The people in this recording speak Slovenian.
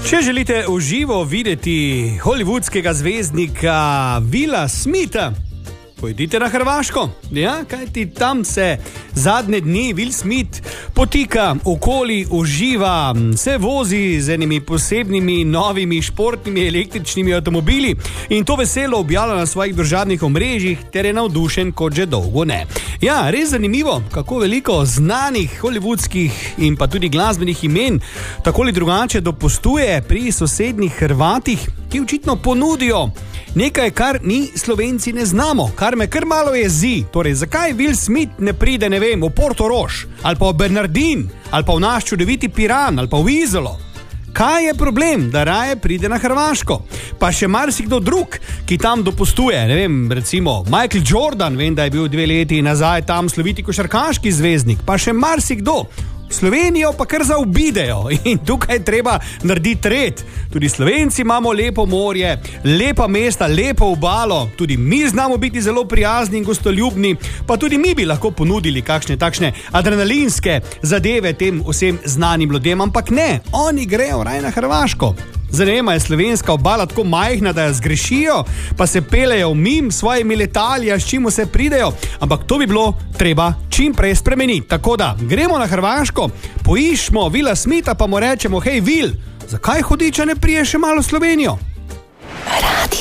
Če želite v živo videti hollywoodskega zvezdnika Willa Smitha, pojdite na Hrvaško. Ja, kajti tam se zadnje dni Will Smith potika okoli, uživa, se vozi z enimi posebnimi novimi športnimi električnimi avtomobili in to veselo objavlja na svojih družabnih omrežjih ter je navdušen kot že dolgo ne. Ja, res zanimivo, kako veliko znanih hollywoodskih in pa tudi glasbenih imen tako ali drugače dopustuje pri sosednjih Hrvatih, ki očitno ponudijo nekaj, kar mi Slovenci ne znamo, kar me kar malo jezi. Torej, zakaj Will Smith ne pride, ne vem, v Portorož, ali pa v Bernardin, ali pa v naš čudoviti Piran, ali pa v Izolo? Kaj je problem, da raje pride na Hrvaško? Pa še marsikdo drug, ki tam dopustuje, ne vem, recimo Michael Jordan, vem, da je bil 2 leti nazaj tam sloviti košarkaški zvezdnik, pa še marsikdo. Slovenijo pa kar zaobidejo in tukaj treba narediti red. Tudi Slovenci imamo lepo morje, lepa mesta, lepo obalo, tudi mi znamo biti zelo prijazni in gostoljubni, pa tudi mi bi lahko ponudili kakšne takšne adrenalinske zadeve tem vsem znanim ljudem, ampak ne, oni grejo raje na Hrvaško. Zanima je slovenska obala tako majhna, da jo zgrešijo, pa se pelejo mimo svojimi letali, s čim se pridejo, ampak to bi bilo treba čim prej spremeniti. Tako da gremo na Hrvaško, poiščemo Willa Smitha, pa mu rečemo: hej Will, zakaj hudiča ne priješ še malo v Slovenijo?